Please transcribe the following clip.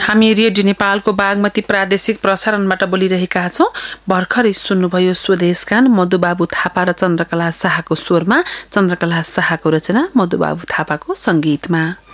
हामी रेडियो नेपालको बागमती प्रादेशिक प्रसारणबाट बोलिरहेका छौँ। भर्खरै सुन्नुभयो स्वदेशगान मधुबाबु थापा र चन्द्रकला शाहको स्वरमा, चन्द्रकला शाहको रचना, मधुबाबु थापाको संगीतमा।